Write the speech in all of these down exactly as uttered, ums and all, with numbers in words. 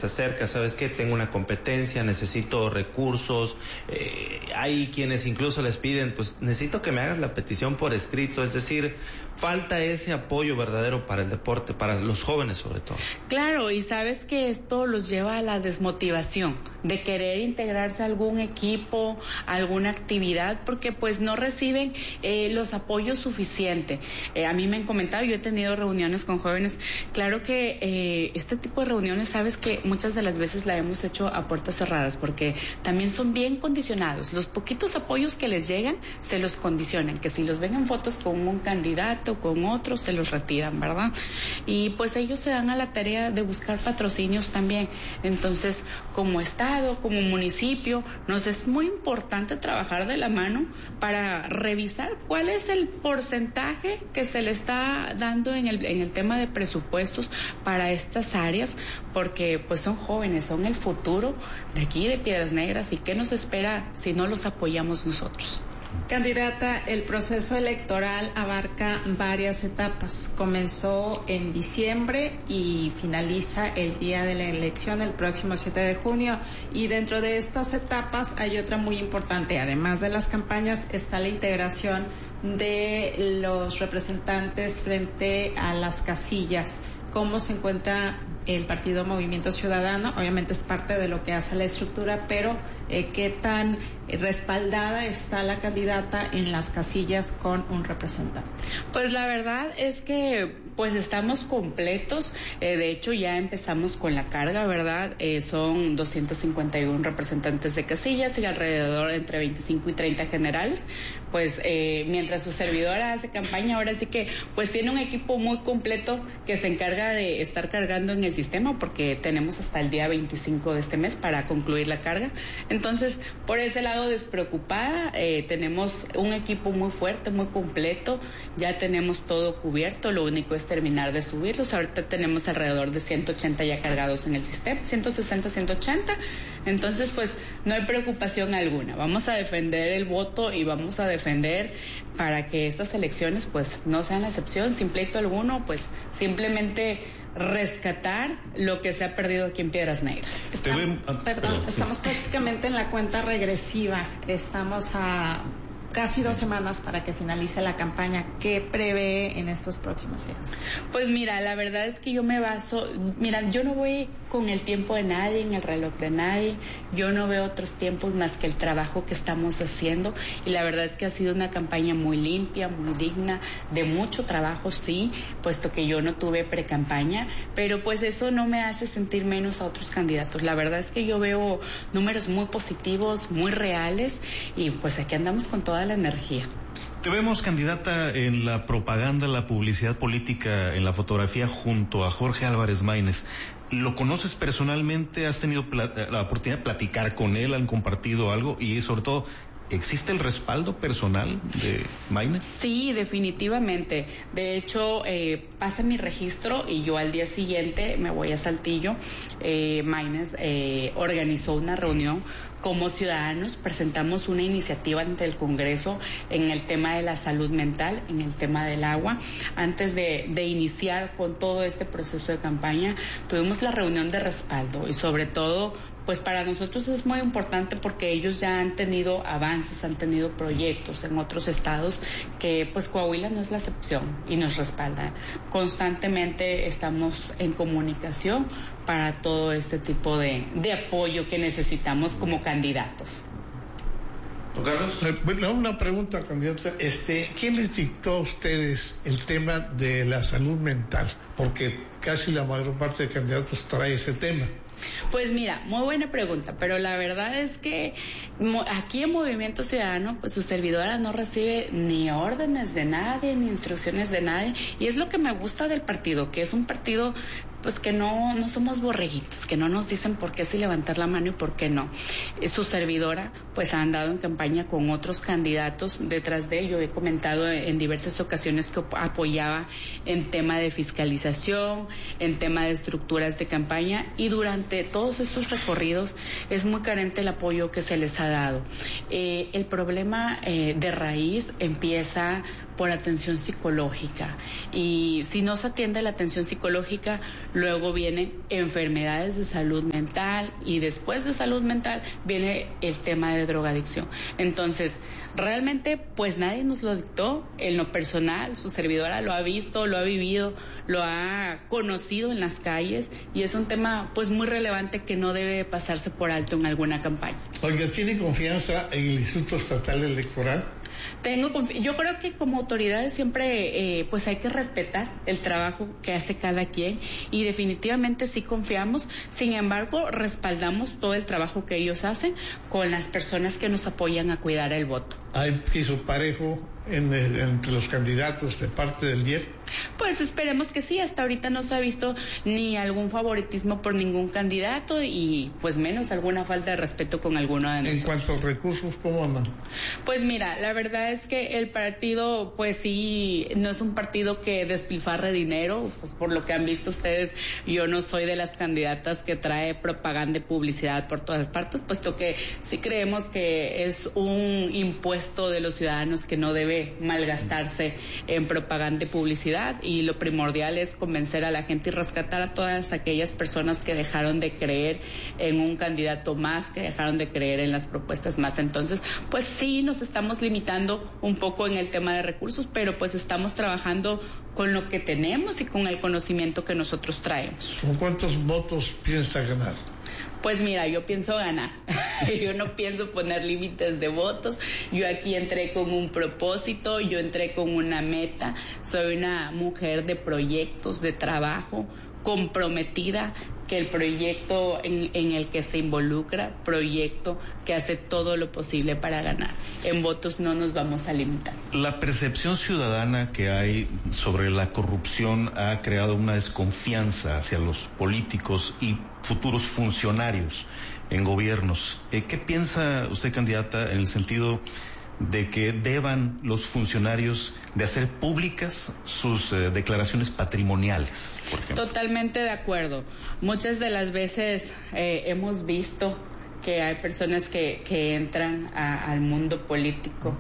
se acerca, ¿sabes qué? Tengo una competencia, necesito recursos, eh, hay quienes incluso les piden, pues necesito que me hagas la petición por escrito, es decir, falta ese apoyo verdadero para el deporte, para los jóvenes sobre todo. Claro, y sabes que esto los lleva a la desmotivación de querer integrarse a algún equipo, a alguna actividad, porque pues no reciben eh, los apoyos suficientes. Eh, a mí me han comentado, yo he tenido reuniones con jóvenes, claro que eh, este tipo de reuniones, sabes que muchas de las veces la hemos hecho a puertas cerradas, porque también son bien condicionados. Los poquitos apoyos que les llegan, se los condicionan, que si los ven en fotos con un candidato, con otro, se los retiran, ¿verdad? Y pues ellos se dan a la tarea de buscar patrocinios también. Entonces, como Estado, como municipio, nos es muy importante trabajar de la mano para revisar cuál es el porcentaje que se le está dando en el, en el tema de presupuestos para estas áreas, porque pues son jóvenes, son el futuro de aquí de Piedras Negras, y qué nos espera si no los apoyamos nosotros. Candidata, el proceso electoral abarca varias etapas. Comenzó en diciembre y finaliza el día de la elección, el próximo siete de junio. Y dentro de estas etapas hay otra muy importante. Además de las campañas, está la integración de los representantes frente a las casillas. ¿Cómo se encuentra el Partido Movimiento Ciudadano? Obviamente es parte de lo que hace la estructura, pero eh, ¿qué tan respaldada está la candidata en las casillas con un representante? Pues la verdad es que pues estamos completos, eh, de hecho ya empezamos con la carga, ¿verdad? Eh, son doscientos cincuenta y uno representantes de casillas y alrededor entre veinticinco y treinta generales. Pues eh, mientras su servidora hace campaña, ahora sí que pues tiene un equipo muy completo que se encarga de estar cargando en el sistema, porque tenemos hasta el día veinticinco de este mes para concluir la carga. Entonces, por ese lado despreocupada, eh, tenemos un equipo muy fuerte, muy completo, ya tenemos todo cubierto, lo único es terminar de subirlos. Ahorita tenemos alrededor de ciento ochenta ya cargados en el sistema, ciento sesenta, ciento ochenta. Entonces, pues no hay preocupación alguna. Vamos a defender el voto y vamos a defender para que estas elecciones pues no sean la excepción, sin pleito alguno, pues simplemente rescatar lo que se ha perdido aquí en Piedras Negras. Estamos, perdón, perdón, estamos prácticamente en la cuenta regresiva. Estamos a casi dos semanas para que finalice la campaña. ¿Qué prevé en estos próximos días? Pues mira, la verdad es que yo me baso, mira, yo no voy con el tiempo de nadie, en el reloj de nadie, yo no veo otros tiempos más que el trabajo que estamos haciendo, y la verdad es que ha sido una campaña muy limpia, muy digna, de mucho trabajo, sí, puesto que yo no tuve pre-campaña, pero pues eso no me hace sentir menos a otros candidatos. La verdad es que yo veo números muy positivos, muy reales, y pues aquí andamos con toda la energía. Te vemos, candidata, en la propaganda, la publicidad política, en la fotografía junto a Jorge Álvarez Maínez. ¿Lo conoces personalmente? ¿Has tenido la oportunidad de platicar con él? ¿Han compartido algo? Y sobre todo, ¿existe el respaldo personal de Maínez? Sí, definitivamente. De hecho, eh, pasa mi registro y yo al día siguiente me voy a Saltillo. Eh, Maínez eh, organizó una reunión. Como ciudadanos presentamos una iniciativa ante el Congreso en el tema de la salud mental, en el tema del agua. Antes de, de iniciar con todo este proceso de campaña, tuvimos la reunión de respaldo, y sobre todo, pues para nosotros es muy importante porque ellos ya han tenido avances, han tenido proyectos en otros estados, que pues Coahuila no es la excepción y nos respalda. Constantemente estamos en comunicación para todo este tipo de, de apoyo que necesitamos como candidatos. Carlos. Bueno, una pregunta, candidata. Este, ¿quién les dictó a ustedes el tema de la salud mental? Porque casi la mayor parte de candidatos trae ese tema. Pues mira, muy buena pregunta, pero la verdad es que aquí en Movimiento Ciudadano, pues su servidora no recibe ni órdenes de nadie, ni instrucciones de nadie, y es lo que me gusta del partido, que es un partido pues que no, no somos borreguitos, que no nos dicen por qué sí levantar la mano y por qué no. Su servidora pues ha andado en campaña con otros candidatos detrás de ello. He comentado en diversas ocasiones que apoyaba en tema de fiscalización, en tema de estructuras de campaña, y durante todos estos recorridos es muy carente el apoyo que se les ha dado. Eh, el problema eh, de raíz empieza por atención psicológica. Y si no se atiende la atención psicológica, luego vienen enfermedades de salud mental y después de salud mental viene el tema de drogadicción. Entonces, realmente, pues nadie nos lo dictó. En lo personal, su servidora lo ha visto, lo ha vivido, lo ha conocido en las calles y es un tema pues muy relevante que no debe pasarse por alto en alguna campaña. Oiga, ¿tiene confianza en el Instituto Estatal Electoral? Tengo confi- yo creo que como autoridades siempre eh, pues hay que respetar el trabajo que hace cada quien y definitivamente sí confiamos. Sin embargo, respaldamos todo el trabajo que ellos hacen con las personas que nos apoyan a cuidar el voto. ¿Hay piso parejo en el, entre los candidatos de parte del I E P? Pues esperemos que sí. Hasta ahorita no se ha visto ni algún favoritismo por ningún candidato y pues menos alguna falta de respeto con alguno de nosotros. En cuanto a recursos, ¿cómo andan? Pues mira, la verdad es que el partido pues sí no es un partido que despilfarre dinero, pues por lo que han visto ustedes, yo no soy de las candidatas que trae propaganda y publicidad por todas partes, puesto que sí creemos que es un impuesto de los ciudadanos que no debe malgastarse en propaganda y publicidad. Y lo primordial es convencer a la gente y rescatar a todas aquellas personas que dejaron de creer en un candidato más, que dejaron de creer en las propuestas más. Entonces, pues sí nos estamos limitando un poco en el tema de recursos, pero pues estamos trabajando con lo que tenemos y con el conocimiento que nosotros traemos. ¿Con cuántos votos piensa ganar? Pues mira, yo pienso ganar. Yo no pienso poner límites de votos. Yo aquí entré con un propósito, yo entré con una meta. Soy una mujer de proyectos, de trabajo, comprometida, que el proyecto en, en el que se involucra, proyecto que hace todo lo posible para ganar. En votos no nos vamos a limitar. La percepción ciudadana que hay sobre la corrupción ha creado una desconfianza hacia los políticos y futuros funcionarios en gobiernos. Eh, ¿Qué piensa usted, candidata, en el sentido de que deban los funcionarios de hacer públicas sus eh, declaraciones patrimoniales, por ejemplo? Totalmente de acuerdo. Muchas de las veces eh, hemos visto que hay personas que, que entran a, al mundo político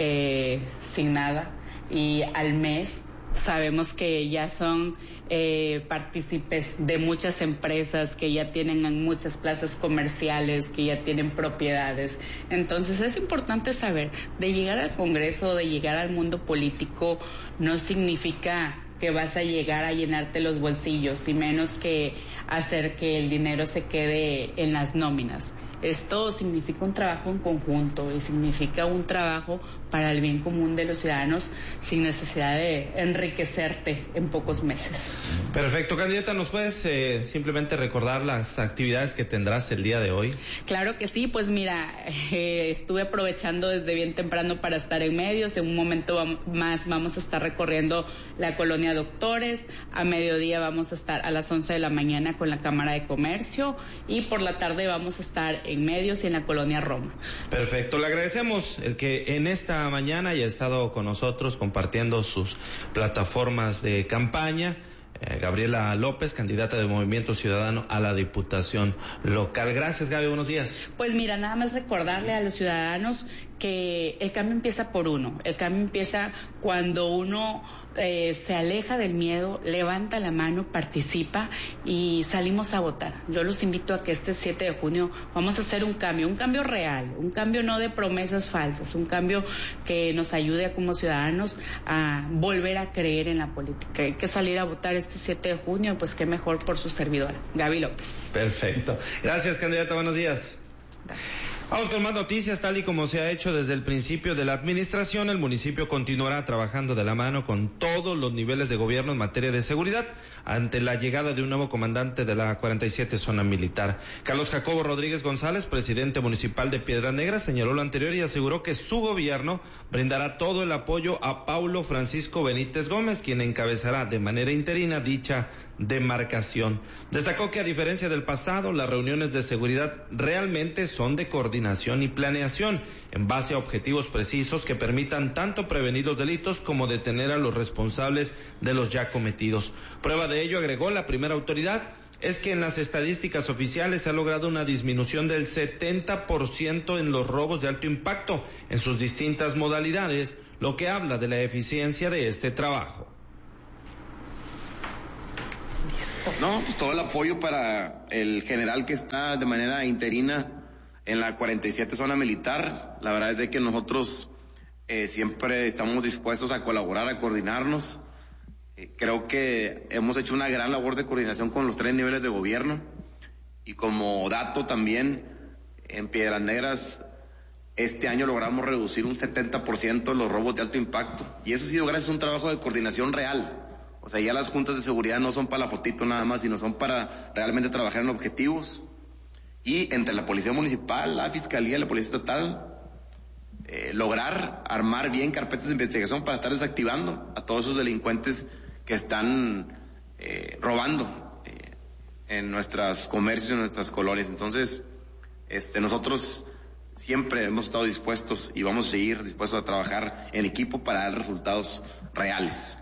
eh, sin nada y al mes sabemos que ya son eh, partícipes de muchas empresas, que ya tienen muchas plazas comerciales, que ya tienen propiedades. Entonces es importante saber, de llegar al Congreso, de llegar al mundo político, no significa que vas a llegar a llenarte los bolsillos, y menos que hacer que el dinero se quede en las nóminas. Esto significa un trabajo en conjunto y significa un trabajo para el bien común de los ciudadanos sin necesidad de enriquecerte en pocos meses. Perfecto, candidata, ¿nos puedes eh, simplemente recordar las actividades que tendrás el día de hoy? Claro que sí, pues mira, eh, estuve aprovechando desde bien temprano para estar en medios. En un momento más vamos a estar recorriendo la colonia Doctores, a mediodía vamos a estar a las once de la mañana con la Cámara de Comercio y por la tarde vamos a estar en medios y en la colonia Roma. Perfecto, le agradecemos el que en esta mañana haya estado con nosotros compartiendo sus plataformas de campaña. Eh, Gabriela López, candidata de Movimiento Ciudadano a la Diputación Local. Gracias, Gaby, buenos días. Pues mira, nada más recordarle a los ciudadanos que el cambio empieza por uno. El cambio empieza cuando uno eh, se aleja del miedo, levanta la mano, participa y salimos a votar. Yo los invito a que este siete de junio vamos a hacer un cambio, un cambio real, un cambio no de promesas falsas, un cambio que nos ayude a, como ciudadanos a volver a creer en la política. Hay que salir a votar este siete de junio, pues qué mejor por su servidora, Gaby López. Perfecto. Gracias, candidata, buenos días. Gracias. Vamos con más noticias. Tal y como se ha hecho desde el principio de la administración, el municipio continuará trabajando de la mano con todos los niveles de gobierno en materia de seguridad ante la llegada de un nuevo comandante de la cuarenta y siete Zona Militar. Carlos Jacobo Rodríguez González, presidente municipal de Piedras Negras, señaló lo anterior y aseguró que su gobierno brindará todo el apoyo a Paulo Francisco Benítez Gómez, quien encabezará de manera interina dicha demarcación. Destacó que a diferencia del pasado, las reuniones de seguridad realmente son de coordinación y planeación en base a objetivos precisos que permitan tanto prevenir los delitos como detener a los responsables de los ya cometidos. Prueba de ello, agregó, la primera autoridad es que en las estadísticas oficiales se ha logrado una disminución del setenta por ciento en los robos de alto impacto en sus distintas modalidades, lo que habla de la eficiencia de este trabajo. No, pues todo el apoyo para el general que está de manera interina en la cuarenta y siete zona militar. La verdad es de que nosotros eh, siempre estamos dispuestos a colaborar, a coordinarnos. Eh, creo que hemos hecho una gran labor de coordinación con los tres niveles de gobierno. Y como dato también, en Piedras Negras este año logramos reducir un setenta por ciento los robos de alto impacto. Y eso ha sido gracias a un trabajo de coordinación real. O sea, ya las juntas de seguridad no son para la fotito nada más, sino son para realmente trabajar en objetivos. Y entre la Policía Municipal, la Fiscalía y la Policía Estatal, eh, lograr armar bien carpetas de investigación para estar desactivando a todos esos delincuentes que están eh, robando eh, en nuestros comercios, en nuestras colonias. Entonces, este, nosotros siempre hemos estado dispuestos y vamos a seguir dispuestos a trabajar en equipo para dar resultados reales.